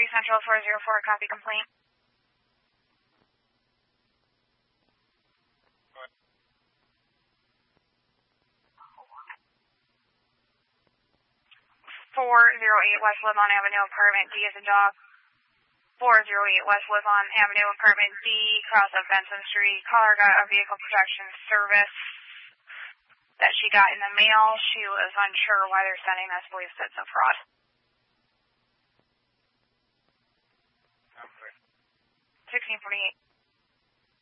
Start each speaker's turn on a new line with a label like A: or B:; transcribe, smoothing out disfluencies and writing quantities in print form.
A: Central 404, copy complaint. 408 West Levon Avenue, apartment D as in dog. 408 West Levon Avenue, apartment D, cross of Benson Street. Caller got a vehicle protection service that she got in the mail. She was unsure why they're sending this, believes it's a fraud. 1648.